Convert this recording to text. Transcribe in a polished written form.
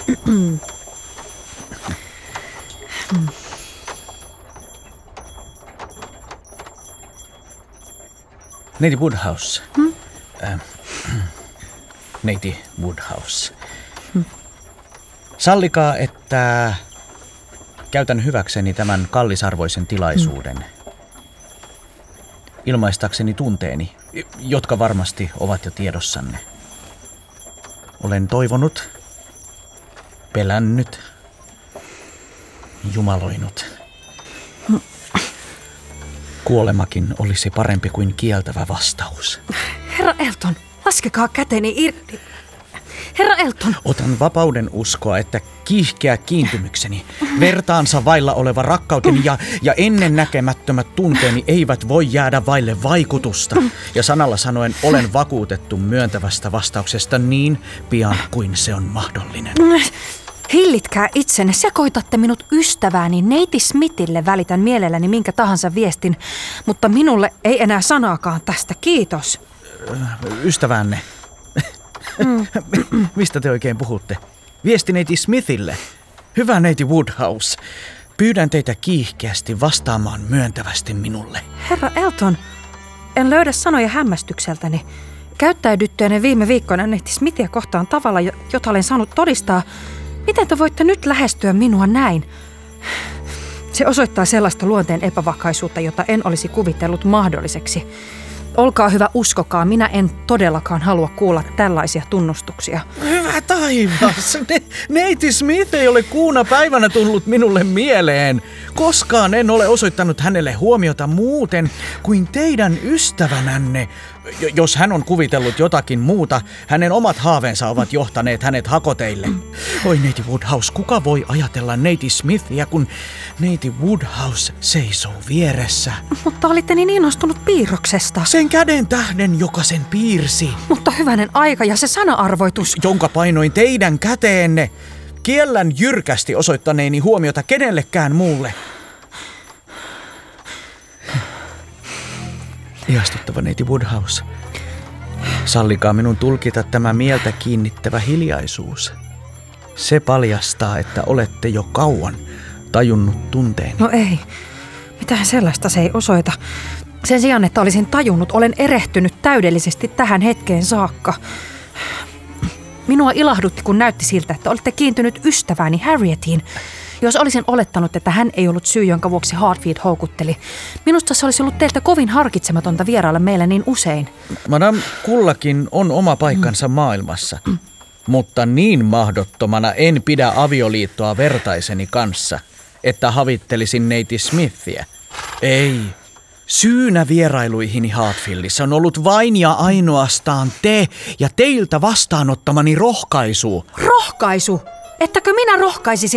Neiti Woodhouse. Neiti Woodhouse. Sallikaa, että käytän hyväkseni tämän kallisarvoisen tilaisuuden. Ilmaistakseni tunteeni, jotka varmasti ovat jo tiedossanne. Olen toivonut, pelännyt, jumaloinut. Kuolemakin olisi parempi kuin kieltävä vastaus. Herra Elton, laskekaa käteni irti. Herra Elton. Otan vapauden uskoa, että kiihkeä kiintymykseni, vertaansa vailla oleva rakkauteni ja ennennäkemättömät tunteeni eivät voi jäädä vaille vaikutusta. Ja sanalla sanoen olen vakuutettu myöntävästä vastauksesta niin pian kuin se on mahdollinen. Hillitkää itsenne, sekoitatte minut ystävääni. Neiti Smithille välitän mielelläni minkä tahansa viestin, mutta minulle ei enää sanaakaan tästä, kiitos. Ystävänne. Mistä te oikein puhutte? Viesti neiti Smithille. Hyvä neiti Woodhouse. Pyydän teitä kiihkeästi vastaamaan myöntävästi minulle. Herra Elton, en löydä sanoja hämmästykseltäni. Käyttäydyttyänne viime viikkoina neiti Smithia kohtaan tavalla, jota olen saanut todistaa. Miten te voitte nyt lähestyä minua näin? Se osoittaa sellaista luonteen epävakaisuutta, jota en olisi kuvitellut mahdolliseksi. Olkaa hyvä, uskokaa, minä en todellakaan halua kuulla tällaisia tunnustuksia. Hyvä taivas! Neiti Smith ei ole kuuna päivänä tullut minulle mieleen. Koskaan en ole osoittanut hänelle huomiota muuten kuin teidän ystävänänne. Jos hän on kuvitellut jotakin muuta, hänen omat haaveensa ovat johtaneet hänet hakoteille. Oi neiti Woodhouse, kuka voi ajatella neiti Smithia, kun neiti Woodhouse seisoo vieressä? Mutta olitte niin innostunut piirroksesta. Sen käden tähden, joka sen piirsi. Mutta hyvänen aika ja se sana-arvoitus. Jonka painoin teidän käteenne. Kiellän jyrkästi osoittaneeni huomiota kenellekään muulle. Ihastuttava neiti Woodhouse. Sallikaa minun tulkita tämä mieltä kiinnittävä hiljaisuus. Se paljastaa, että olette jo kauan tajunnut tunteeni. No ei. Mitään sellaista se ei osoita. Sen sijaan, että olisin tajunnut, olen erehtynyt täydellisesti tähän hetkeen saakka. Minua ilahdutti, kun näytti siltä, että olitte kiintynyt ystävääni Harrietiin. Jos olisin olettanut, että hän ei ollut syy, jonka vuoksi Heartfield houkutteli, minusta se olisi ollut teiltä kovin harkitsematonta vierailla meillä niin usein. Madame, kullakin on oma paikkansa maailmassa, mutta niin mahdottomana en pidä avioliittoa vertaiseni kanssa, että havittelisin neiti Smithia. Ei. Syynä vierailuihini Heartfieldissa on ollut vain ja ainoastaan te ja teiltä vastaanottamani rohkaisu. Rohkaisu? Ettäkö minä rohkaisisin?